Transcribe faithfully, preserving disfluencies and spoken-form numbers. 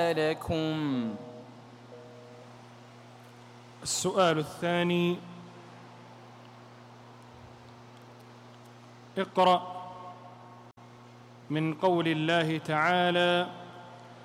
لكم. السؤال الثاني: اقرأ من قول الله تعالى: